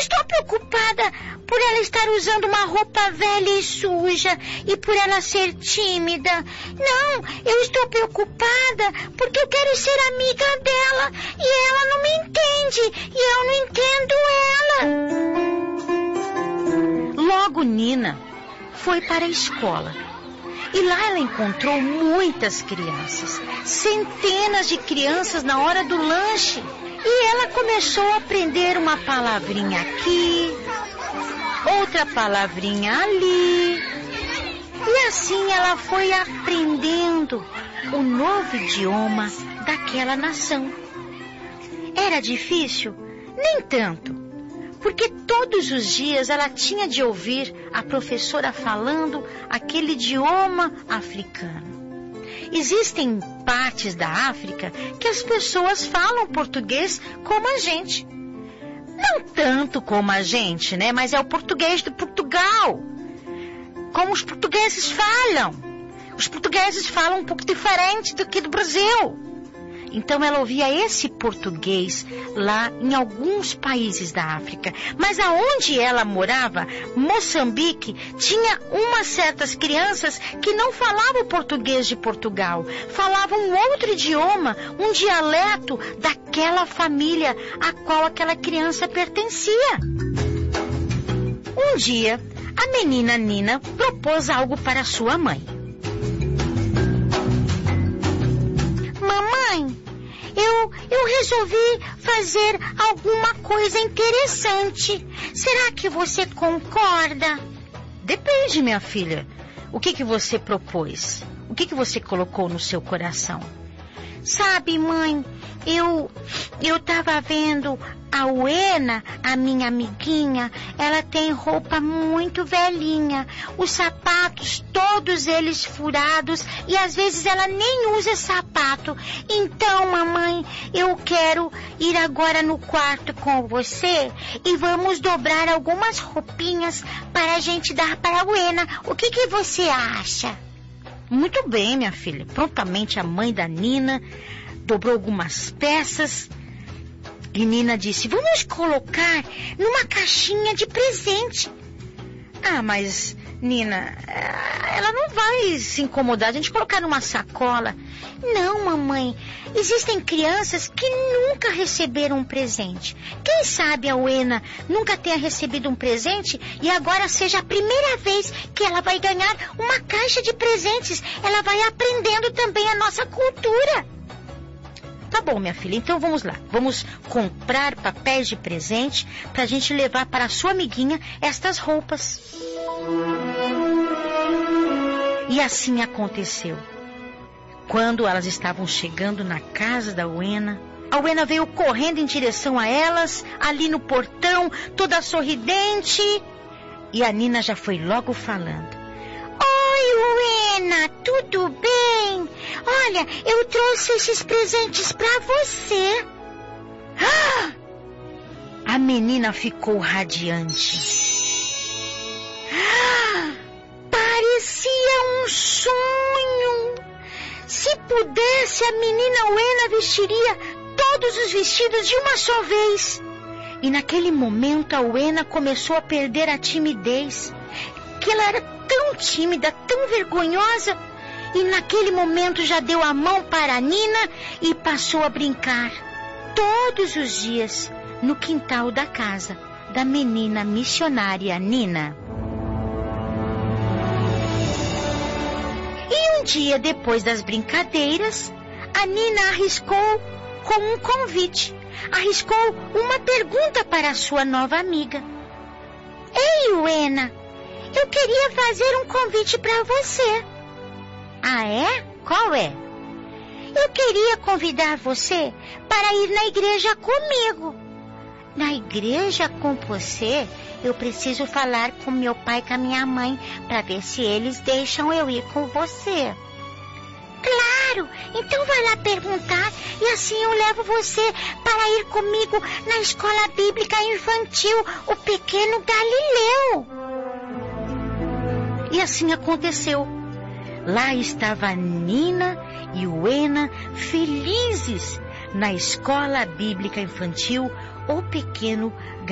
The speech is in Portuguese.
estou preocupada por ela estar usando uma roupa velha e suja e por ela ser tímida. Não, eu estou preocupada porque eu quero ser amiga dela e ela não me entende e eu não entendo ela. Logo Nina foi para a escola e lá ela encontrou muitas crianças, centenas de crianças na hora do lanche. E ela começou a aprender uma palavrinha aqui, outra palavrinha ali. E assim ela foi aprendendo o novo idioma daquela nação. Era difícil? Nem tanto, porque todos os dias ela tinha de ouvir a professora falando aquele idioma africano. Existem partes da África que as pessoas falam português como a gente. Não tanto como a gente, né? Mas é o português de Portugal. Como os portugueses falam. Os portugueses falam um pouco diferente do que do Brasil. Então ela ouvia esse português lá em alguns países da África. Mas aonde ela morava, Moçambique, tinha umas certas crianças que não falavam português de Portugal. Falavam um outro idioma, um dialeto daquela família a qual aquela criança pertencia. Um dia, a menina Nina propôs algo para sua mãe. Mamãe, eu resolvi fazer alguma coisa interessante. Será que você concorda? Depende, minha filha. O que você propôs? O que você colocou no seu coração? Sabe, mãe, eu tava vendo a Uena, a minha amiguinha, ela tem roupa muito velhinha, os sapatos, todos eles furados, e às vezes ela nem usa sapato. Então, mamãe, eu quero ir agora no quarto com você e vamos dobrar algumas roupinhas para a gente dar para a Uena. O que você acha? Muito bem, minha filha. Prontamente a mãe da Nina dobrou algumas peças e Nina disse: vamos colocar numa caixinha de presente. Ah, mas Nina, ela não vai se incomodar a gente colocar numa sacola. Não, mamãe. Existem crianças que nunca receberam um presente. Quem sabe a Uena nunca tenha recebido um presente e agora seja a primeira vez que ela vai ganhar uma caixa de presentes. Ela vai aprendendo também a nossa cultura. Tá bom, minha filha, então vamos lá. Vamos comprar papéis de presente pra gente levar para a sua amiguinha estas roupas. E assim aconteceu. Quando elas estavam chegando na casa da Uena, a Uena veio correndo em direção a elas, ali no portão, toda sorridente. E a Nina já foi logo falando: Oi, Uena, tudo bem? Olha, eu trouxe esses presentes pra você. Ah! A menina ficou radiante. Ah! Parecia um sonho. Se pudesse, a menina Uena vestiria todos os vestidos de uma só vez. E naquele momento a Uena começou a perder a timidez. Que ela era tão tímida, tão vergonhosa. E naquele momento já deu a mão para a Nina e passou a brincar. Todos os dias no quintal da casa da menina missionária Nina. E um dia depois das brincadeiras, a Nina arriscou com um convite. Arriscou uma pergunta para a sua nova amiga. Ei, Uena, eu queria fazer um convite para você. Ah, é? Qual é? Eu queria convidar você para ir na igreja comigo. Na igreja com você? Eu preciso falar com meu pai e com a minha mãe para ver se eles deixam eu ir com você. Claro, então vai lá perguntar e assim eu levo você para ir comigo na escola bíblica infantil, o Pequeno Galileu. E assim aconteceu. Lá estava Nina e Uena felizes na escola bíblica infantil, o Pequeno Galileu.